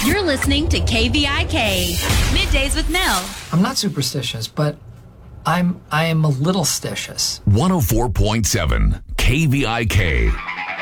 You're listening to KVIK, Middays with Mel. I'm not superstitious, but I am a little stitious. 104.7 KVIK.